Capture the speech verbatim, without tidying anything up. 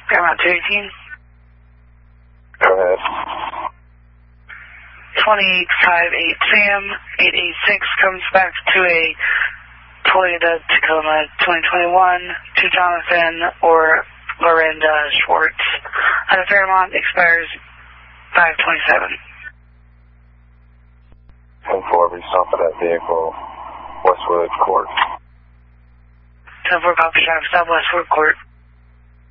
Paramount two eighteen. Go ahead. twenty-eight fifty-eight Sam, eight eighty-six comes back to a Toyota Tacoma twenty twenty-one to Jonathan or Lorinda Schwartz. At a Fairmont expires five twenty-seven. ten four, we stop at that vehicle, Westwood Court. ten four, copy, drive, stop Westwood Court.